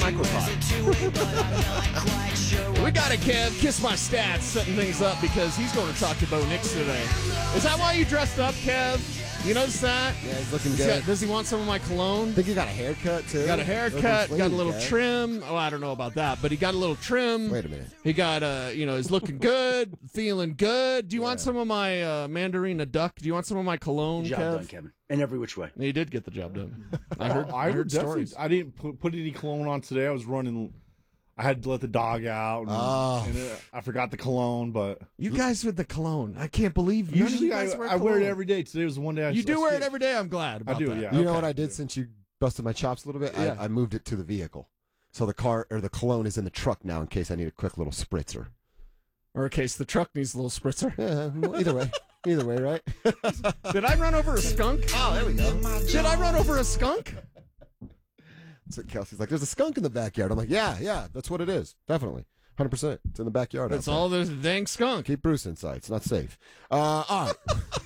We got it, Kev. Kiss my stats, setting things up because he's going to talk to Bo Nix today. Is that why you dressed up, Kev? You notice that? Yeah, he's looking good. Does he want some of my cologne? I think he got a haircut, too. Got a haircut, got a little trim. Oh, I don't know about that, but he got a little trim. Wait a minute. He got, he's looking good, feeling good. Do you want some of my Mandarina Duck? Do you want some of my cologne, Job Kev? done, Kevin. In every which way. He did get the job done. I heard definitely. stories. I didn't put any cologne on today. I was running. I had to let the dog out. And I forgot the cologne, but You guys with the cologne. I can't believe none of usually you guys I wear it every day. Today was the one day You do wear it every day. I'm glad about I do, that. yeah. You know what I did since you busted my chops a little bit? Yeah. I moved it to the vehicle. So the car or the cologne is in the truck now in case I need a quick little spritzer. Or in case the truck needs a little spritzer. Yeah, well, either way. Either way, right? Did I run over a skunk? Oh, there we go. Did I run over a skunk? So Kelsey's like, there's a skunk in the backyard. I'm like, yeah, that's what it is. Definitely. 100%. It's in the backyard. That's all there's a dang skunk. Keep Bruce inside. It's not safe. All right.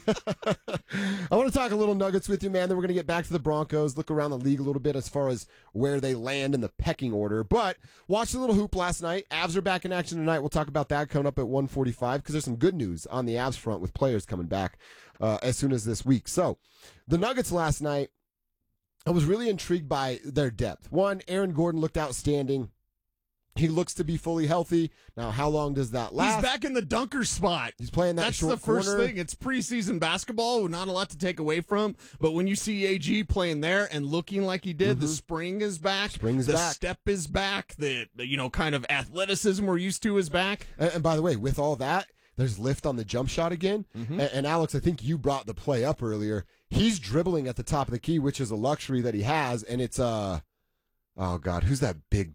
I want to talk a little Nuggets with you, man. Then we're going to get back to the Broncos, look around the league a little bit as far as where they land in the pecking order. But watched a little hoop last night. Avs are back in action tonight. We'll talk about that coming up at 1:45 because there's some good news on the Avs front with players coming back as soon as this week. So the Nuggets last night, I was really intrigued by their depth. One, Aaron Gordon looked outstanding. He looks to be fully healthy. Now, how long does that last? He's back in the dunker spot. He's playing that That's short the first corner. thing. It's preseason basketball. Not a lot to take away from. But when you see AG playing there and looking like he did, the spring is back. Spring's the back. step is back. The kind of athleticism we're used to is back. And by the way, with all that, there's lift on the jump shot again. And Alex, I think you brought the play up earlier. He's dribbling at the top of the key, which is a luxury that he has. And it's, oh God, who's that big,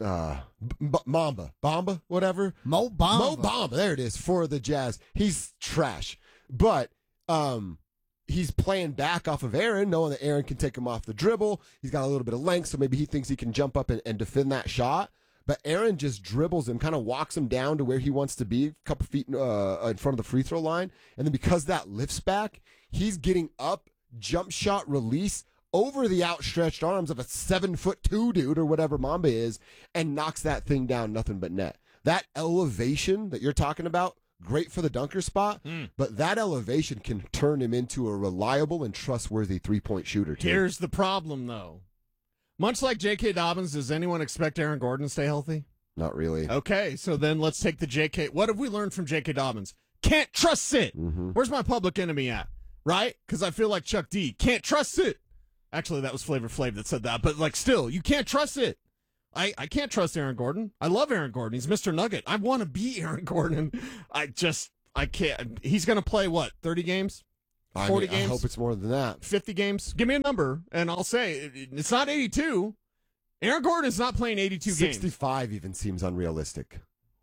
Bamba, whatever. Mo Bamba. Mo Bamba, there it is, for the Jazz. He's trash. But, he's playing back off of Aaron, knowing that Aaron can take him off the dribble. He's got a little bit of length, so maybe he thinks he can jump up and defend that shot. But Aaron just dribbles him, kind of walks him down to where he wants to be, a couple feet in front of the free throw line. And then because that lifts back, he's getting up, jump shot, release over the outstretched arms of a 7'2" dude or whatever Mamba is, and knocks that thing down nothing but net. That elevation that you're talking about, great for the dunker spot, but that elevation can turn him into a reliable and trustworthy three-point shooter, too. Here's the problem, though. Much like J.K. Dobbins, does anyone expect Aaron Gordon to stay healthy? Not really. Okay, so then let's take the J.K. What have we learned from J.K. Dobbins? Can't trust it. Where's my public enemy at? Right? Because I feel like Chuck D. Can't trust it. Actually, that was Flavor Flav that said that, but still, you can't trust it. I can't trust Aaron Gordon. I love Aaron Gordon. He's Mr. Nugget. I want to be Aaron Gordon. I can't. He's going to play, 30 games? 40 games? I hope it's more than that. 50 games? Give me a number, and I'll say it's not 82. Aaron Gordon is not playing 82 games. 65 even seems unrealistic.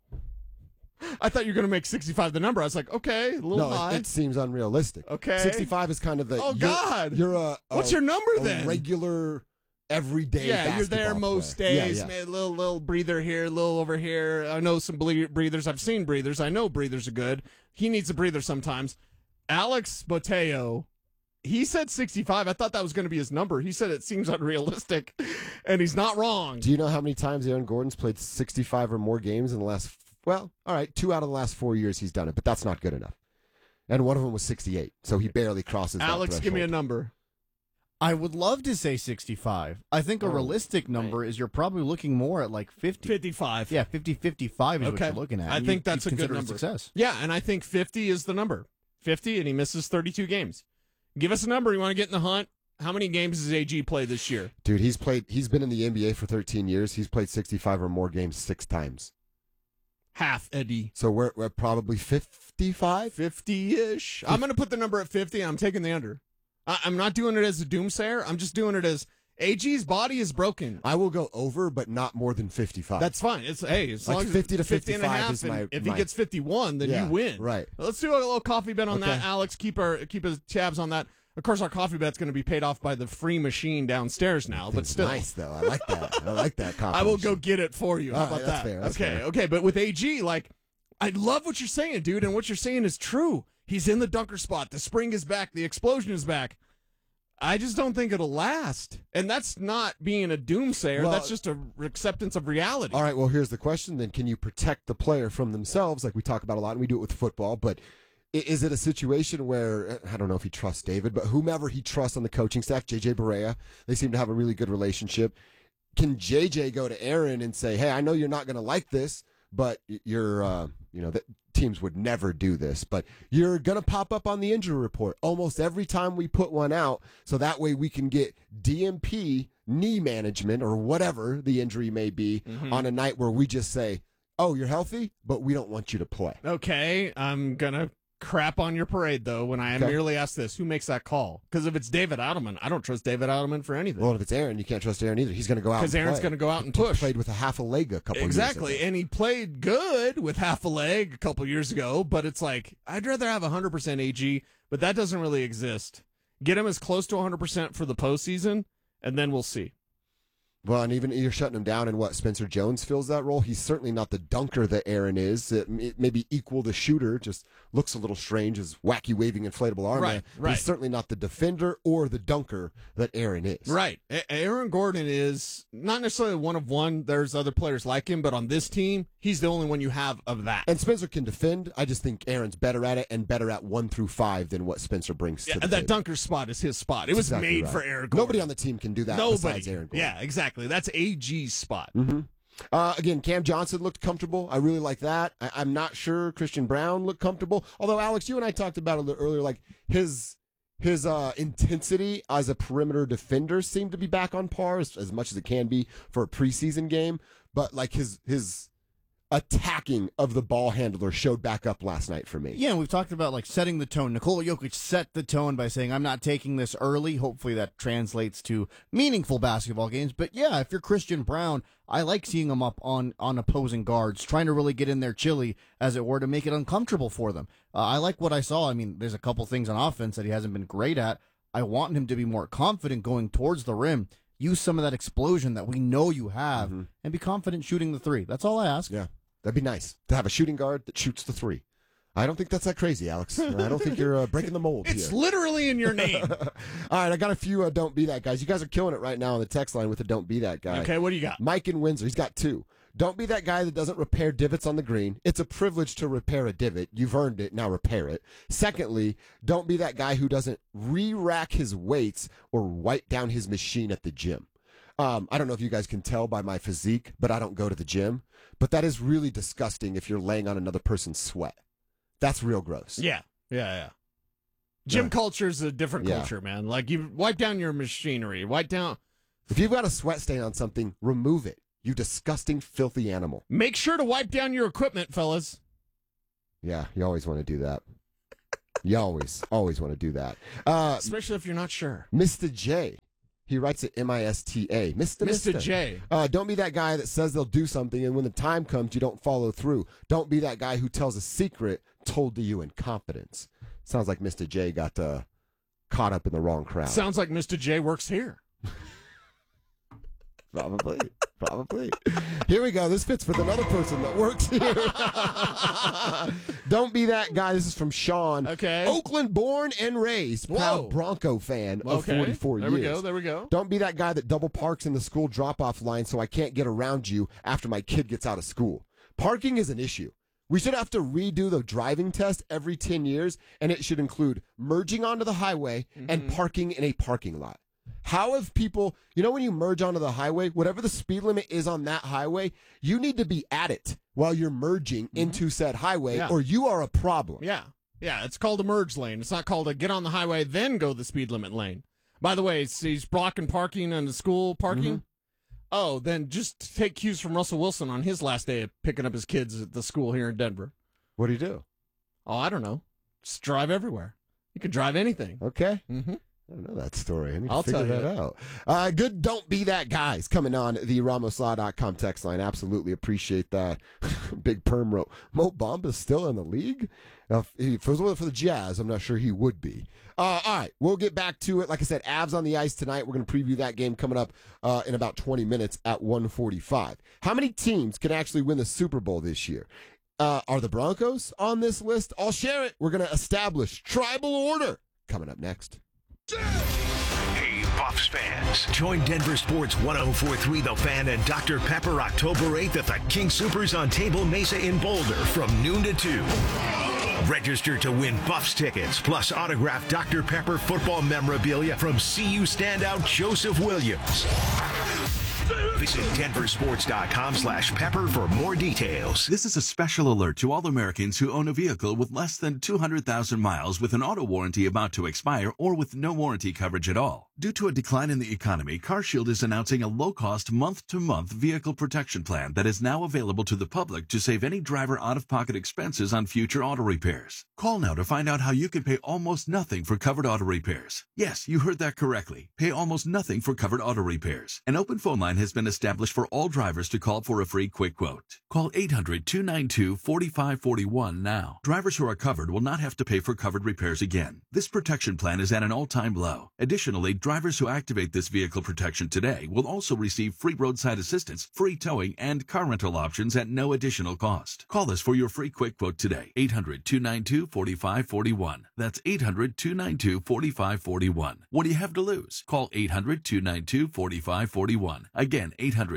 I thought you were going to make 65 the number. I was like, okay, a little high. It seems unrealistic. Okay. 65 is kind of the... Oh, God. You're a What's your number, then? Regular, everyday Yeah, you're there basketball most player. days. Yeah. Man, little breather here, little over here. I know some breathers. I've seen breathers. I know breathers are good. He needs a breather sometimes. Alex Boteo, he said 65. I thought that was going to be his number. He said it seems unrealistic, and he's not wrong. Do you know how many times Aaron Gordon's played 65 or more games in the last... Well, all right, 2 out of the last 4 years he's done it, but that's not good enough. And one of them was 68, so he barely crosses that Alex, threshold. give me a number. I would love to say 65. I think a realistic number is you're probably looking more at 50. 55. Yeah, 50, 55 is what Okay. you're looking at. I And think that's you a good consider it number. Success. Yeah, and I think 50 is the number. 50, and he misses 32 games. Give us a number. You want to get in the hunt? How many games does AG play this year? Dude, he's been in the NBA for 13 years. He's played 65 or more games 6 times. Half, Eddie. So we're probably 55? 50-ish. I'm going to put the number at 50, and I'm taking the under. I'm not doing it as a doomsayer. I'm just doing it as AG's body is broken. I will go over, but not more than 55. That's fine. As long as 50 to it's 50 and a 55 half, is and if he my... gets 51, then Yeah, you win. right. Let's do a little coffee bet on that, Okay. Alex. Keep his tabs on that. Of course, our coffee bet's going to be paid off by the free machine downstairs now, but It's still. nice, though. I like that. I like that coffee I will go machine. get it for you. How All about right, that? that's fair, that's okay, fair. okay. But with AG, I love what you're saying, dude, and what you're saying is true. He's in the dunker spot. The spring is back. The explosion is back. I just don't think it'll last. And that's not being a doomsayer. Well, That's just a acceptance of reality. All right, well, here's the question then. Can you protect the player from themselves like we talk about a lot, and we do it with football, but is it a situation where, I don't know if he trusts David, but whomever he trusts on the coaching staff, J.J. Barea, they seem to have a really good relationship. Can J.J. go to Aaron and say, hey, I know you're not going to like this, but you're, that teams would never do this, but you're going to pop up on the injury report almost every time we put one out, so that way we can get DMP, knee management, or whatever the injury may be, on a night where we just say, oh, you're healthy, but we don't want you to play. Okay, I'm going to crap on your parade, though, when I merely ask this. Who makes that call? Because if it's David Adelman, I don't trust David Adelman for anything. Well, if it's Aaron, you can't trust Aaron either. He's going to go out because Aaron's going to go out and push. He played with a half a leg a couple Exactly, years ago. and he played good with half a leg a couple years ago, but it's like, I'd rather have 100% AG, but that doesn't really exist. Get him as close to 100% for the postseason, and then we'll see. Well, and even you're shutting him down, and what, Spencer Jones fills that role? He's certainly not the dunker that Aaron is. It may be equal to shooter, just looks a little strange, his wacky waving inflatable arm. Right. He's certainly not the defender or the dunker that Aaron is. Right. Aaron Gordon is not necessarily one of one. There's other players like him, but on this team, he's the only one you have of that. And Spencer can defend. I just think Aaron's better at it and better at 1 through 5 than what Spencer brings to the that table. dunker spot is his spot. It was Exactly made right. for Aaron Gordon. Nobody on the team can do that besides Aaron Gordon. Yeah, exactly. That's AG's spot. Mm-hmm. Again, Cam Johnson looked comfortable. I really like that. I'm not sure Christian Brown looked comfortable. Although, Alex, you and I talked about it a little earlier, like his intensity as a perimeter defender seemed to be back on par as much as it can be for a preseason game. But like his attacking of the ball handler showed back up last night for me. Yeah, and we've talked about like setting the tone. Nikola Jokic set the tone by saying, I'm not taking this early. Hopefully that translates to meaningful basketball games. But yeah, if you're Christian Brown, I like seeing him up on opposing guards, trying to really get in there chilly, as it were, to make it uncomfortable for them. I like what I saw. I mean, there's a couple things on offense that he hasn't been great at. I want him to be more confident going towards the rim. Use some of that explosion that we know you have, and be confident shooting the three. That's all I ask. Yeah. That'd be nice to have a shooting guard that shoots the three. I don't think that's that crazy, Alex. I don't think you're breaking the mold It's here. literally in your name. All right, I got a few Don't Be That guys. You guys are killing it right now on the text line with the Don't Be That guy. Okay, what do you got? Mike in Windsor, he's got 2. Don't be that guy that doesn't repair divots on the green. It's a privilege to repair a divot. You've earned it, now repair it. Secondly, don't be that guy who doesn't re-rack his weights or wipe down his machine at the gym. I don't know if you guys can tell by my physique, but I don't go to the gym. But that is really disgusting if you're laying on another person's sweat. That's real gross. Yeah. Gym culture is a different culture, man. Like, you wipe down your machinery. Wipe down. If you've got a sweat stain on something, remove it. You disgusting, filthy animal. Make sure to wipe down your equipment, fellas. Yeah, you always want to do that. You always want to do that. Especially if you're not sure. Mr. J. He writes it M-I-S-T-A. Mr. J. Don't be that guy that says they'll do something and when the time comes, you don't follow through. Don't be that guy who tells a secret told to you in confidence. Sounds like Mr. J got caught up in the wrong crowd. Sounds like Mr. J works here. Probably. Here we go. This fits with another person that works here. Don't be that guy. This is from Sean. Okay. Oakland born and raised. Proud Whoa. Bronco fan of 44 years. There we go. Don't be that guy that double parks in the school drop-off line so I can't get around you after my kid gets out of school. Parking is an issue. We should have to redo the driving test every 10 years, and it should include merging onto the highway and parking in a parking lot. How have people, when you merge onto the highway, whatever the speed limit is on that highway, you need to be at it while you're merging into said highway, or you are a problem. Yeah, it's called a merge lane. It's not called a get on the highway, then go the speed limit lane. By the way, he's blocking parking on the school parking. Oh, then just take cues from Russell Wilson on his last day of picking up his kids at the school here in Denver. What do you do? Oh, I don't know. Just drive everywhere. You can drive anything. Okay. Mm-hmm. I don't know that story. I need I'll to figure tell that out. Good Don't Be That guys coming on the RamosLaw.com text line. Absolutely appreciate that. Big perm rope. Mo Bamba's still in the league? If it was for the Jazz, I'm not sure he would be. All right, we'll get back to it. Like I said, Avs on the ice tonight. We're going to preview that game coming up in about 20 minutes at 1:45. How many teams can actually win the Super Bowl this year? Are the Broncos on this list? I'll share it. We're going to establish tribal order coming up next. Buffs fans. Join Denver Sports 104.3 The Fan and Dr. Pepper October 8th at the King Soopers on Table Mesa in Boulder from noon to 2. Register to win Buffs tickets, plus autographed Dr. Pepper football memorabilia from CU standout Joseph Williams. Visit denversports.com/pepper for more details. This is a special alert to all Americans who own a vehicle with less than 200,000 miles with an auto warranty about to expire or with no warranty coverage at all. Due to a decline in the economy, CarShield is announcing a low-cost month-to-month vehicle protection plan that is now available to the public to save any driver out-of-pocket expenses on future auto repairs. Call now to find out how you can pay almost nothing for covered auto repairs. Yes, you heard that correctly. Pay almost nothing for covered auto repairs. An open phone line has been established for all drivers to call for a free quick quote. Call 800-292-4541 now. Drivers who are covered will not have to pay for covered repairs again. This protection plan is at an all-time low. Additionally, drivers who activate this vehicle protection today will also receive free roadside assistance, free towing, and car rental options at no additional cost. Call us for your free quick quote today. 800-292-4541. That's 800-292-4541. What do you have to lose? Call 800-292-4541. Again,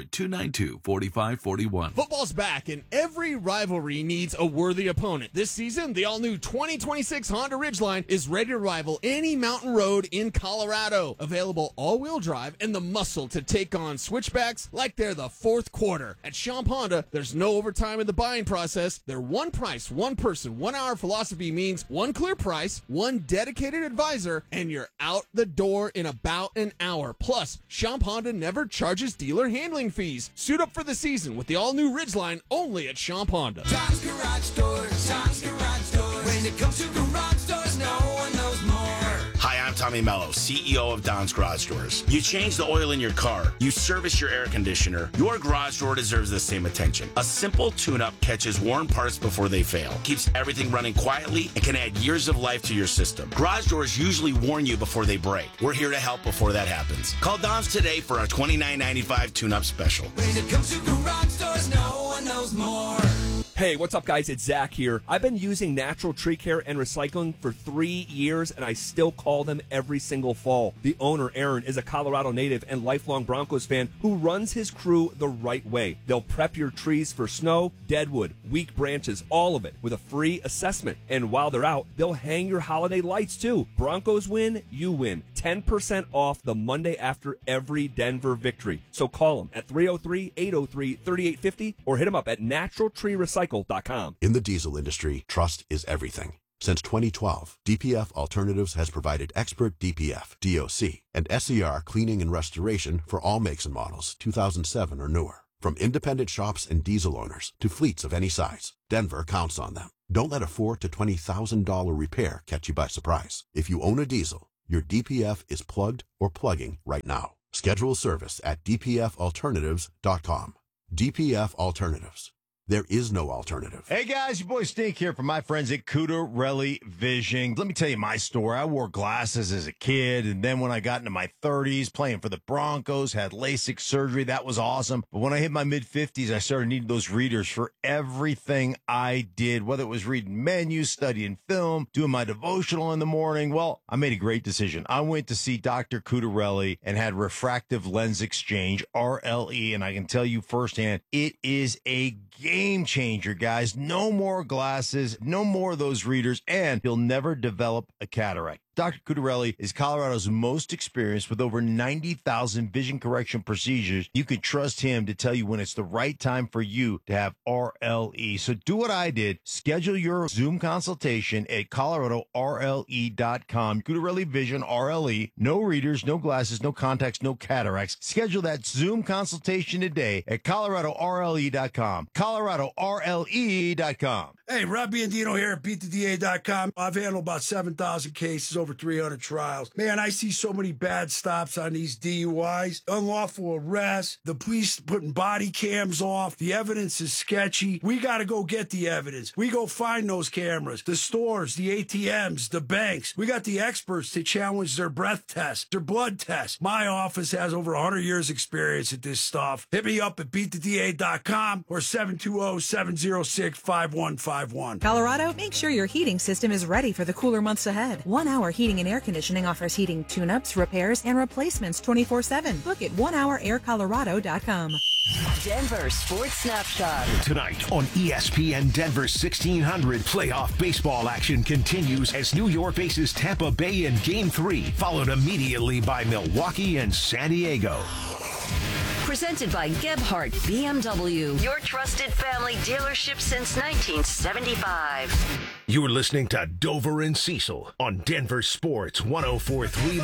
800-292-4541. Football's back, and every rivalry needs a worthy opponent. This season, the all-new 2026 Honda Ridgeline is ready to rival any mountain road in Colorado. Available all-wheel drive and the muscle to take on switchbacks like they're the fourth quarter. At Champ Honda, there's no overtime in the buying process. Their one price, one person, 1 hour philosophy means one clear price, one dedicated advisor, and you're out the door in about an hour. Plus, Champ Honda never charges dealer handling fees. Suit up for the season with the all-new Ridgeline only at Champ Honda. Tom's Garage Doors, Tom's Garage Doors. When it comes to garage doors, no one knows more. Hi, I'm Tommy Mello, CEO of Don's Garage Doors. You change the oil in your car, you service your air conditioner, your garage door deserves the same attention. A simple tune-up catches worn parts before they fail, keeps everything running quietly, and can add years of life to your system. Garage doors usually warn you before they break. We're here to help before that happens. Call Don's today for our $29.95 tune-up special. When it comes to garage doors, no one knows more. Hey, what's up, guys? It's Zach here. I've been using Natural Tree Care and Recycling for 3 years, and I still call them every single fall. The owner, Aaron, is a Colorado native and lifelong Broncos fan who runs his crew the right way. They'll prep your trees for snow, deadwood, weak branches, all of it with a free assessment. And while they're out, they'll hang your holiday lights, too. Broncos win, you win. 10% off the Monday after every Denver victory. So call them at 303-803-3850 or hit them up at naturaltreerecycling.com. In the diesel industry, trust is everything. Since 2012, DPF Alternatives has provided expert DPF, DOC, and SCR cleaning and restoration for all makes and models, 2007 or newer. From independent shops and diesel owners to fleets of any size, Denver counts on them. Don't let a $4,000 to $20,000 repair catch you by surprise. If you own a diesel, your DPF is plugged or plugging right now. Schedule service at dpfalternatives.com. DPF Alternatives. There is no alternative. Hey guys, your boy Stink here from my friends at Cudarelli Vision. Let me tell you my story. I wore glasses as a kid, and then when I got into my 30s, playing for the Broncos, had LASIK surgery. That was awesome. But when I hit my mid-50s, I started needing those readers for everything I did, whether it was reading menus, studying film, doing my devotional in the morning. Well, I made a great decision. I went to see Dr. Cudarelli and had refractive lens exchange, RLE, and I can tell you firsthand, it is a game changer, guys. No more glasses, no more of those readers, and you'll never develop a cataract. Dr. Cudarelli is Colorado's most experienced with over 90,000 vision correction procedures. You can trust him to tell you when it's the right time for you to have RLE. So do what I did. Schedule your Zoom consultation at coloradorle.com. Cudarelli Vision RLE. No readers, no glasses, no contacts, no cataracts. Schedule that Zoom consultation today at coloradorle.com. coloradorle.com. Hey, Rob Biandino here at BeatTheDA.com. I've handled about 7,000 cases, over 300 trials. Man, I see so many bad stops on these DUIs, unlawful arrests, the police putting body cams off. The evidence is sketchy. We got to go get the evidence. We go find those cameras, the stores, the ATMs, the banks. We got the experts to challenge their breath tests, their blood tests. My office has over 100 years experience at this stuff. Hit me up at BeatTheDA.com or 720-706-5151. Colorado, make sure your heating system is ready for the cooler months ahead. 1 hour Heating and Air Conditioning offers heating tune-ups, repairs, and replacements 24/7. Book at onehouraircolorado.com. Denver Sports Snapshot. Tonight on ESPN Denver 1600, playoff baseball action continues as New York faces Tampa Bay in Game 3, followed immediately by Milwaukee and San Diego. Presented by Gebhardt BMW, your trusted family dealership since 1975. You're listening to Dover and Cecil on Denver Sports 104.3